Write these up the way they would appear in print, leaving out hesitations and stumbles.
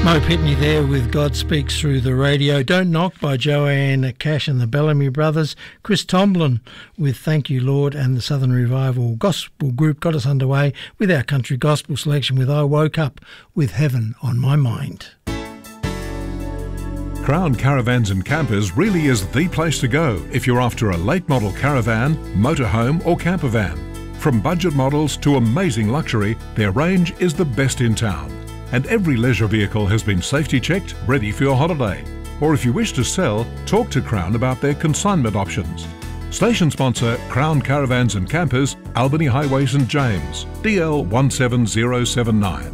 Mo Pitney there with God Speaks Through the Radio. Don't Knock by Joanne Cash and the Bellamy Brothers. Chris Tomlin with Thank You Lord, and the Southern Revival Gospel Group got us underway with our country gospel selection with I Woke Up with Heaven on My Mind. Crown Caravans and Campers really is the place to go if you're after a late model caravan, motorhome or camper van. From budget models to amazing luxury, their range is the best in town. And every leisure vehicle has been safety checked, ready for your holiday. Or if you wish to sell, talk to Crown about their consignment options. Station sponsor Crown Caravans and Campers, Albany Highway St James, DL 17079.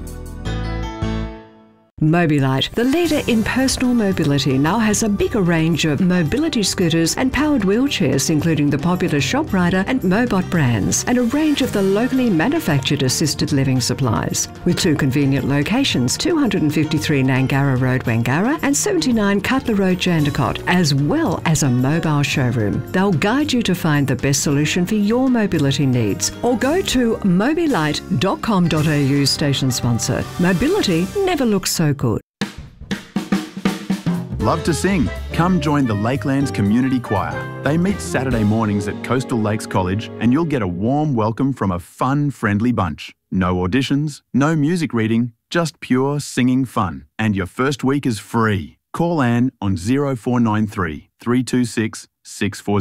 Mobilite, the leader in personal mobility, now has a bigger range of mobility scooters and powered wheelchairs, including the popular ShopRider and Mobot brands, and a range of the locally manufactured assisted living supplies. With two convenient locations, 253 Nangara Road, Wangara, and 79 Cutler Road, Jandakot, as well as a mobile showroom. They'll guide you to find the best solution for your mobility needs, or go to mobilite.com.au, station sponsor. Mobility never looks so good. Love to sing? Come join the Lakelands Community Choir. They meet Saturday mornings at Coastal Lakes College, and you'll get a warm welcome from a fun, friendly bunch. No auditions, no music reading, just pure singing fun. And your first week is free. Call Anne on 0493 326 640.